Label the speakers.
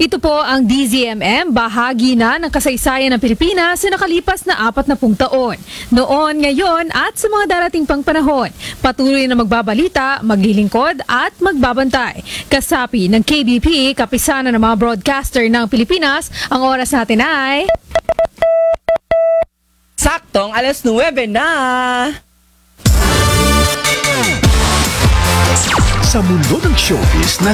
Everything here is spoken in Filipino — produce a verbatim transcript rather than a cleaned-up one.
Speaker 1: Ito po ang D Z M M, bahagi na ng kasaysayan ng Pilipinas sa nakalipas na apat na pung taon. Noon, ngayon at sa mga darating pang panahon, patuloy na magbabalita, maglilingkod at magbabantay. Kasapi ng K B P, kapisanan ng mga broadcaster ng Pilipinas, ang oras natin ay...
Speaker 2: Saktong alas nuwebe na!
Speaker 3: Sa mundo ng showbiz na